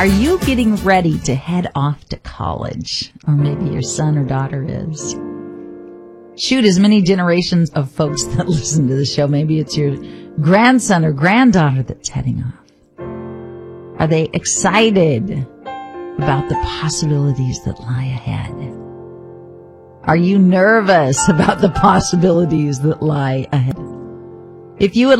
Are you getting ready to head off to college? Or maybe your son or daughter is. Shoot, as many generations of folks that listen to the show, maybe it's your grandson or granddaughter that's heading off. Are they excited about the possibilities that lie ahead? Are you nervous about the possibilities that lie ahead? If you would